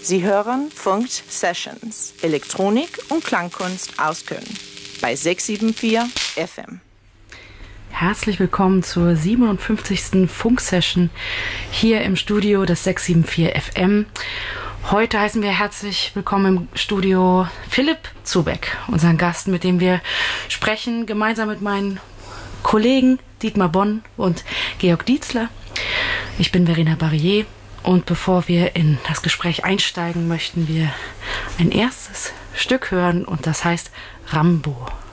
Sie hören Funk Sessions, Elektronik und Klangkunst aus Köln bei 674 FM. Herzlich willkommen zur 57. Funk-Session hier im Studio des 674 FM. Heute heißen wir herzlich willkommen im Studio Philipp Zubeck, unseren Gast, mit dem wir sprechen, gemeinsam mit meinen Kollegen Dietmar Bonn und Georg Dietzler. Ich bin Verena Barrier und bevor wir in das Gespräch einsteigen, möchten wir ein erstes Stück hören und das heißt Rambo.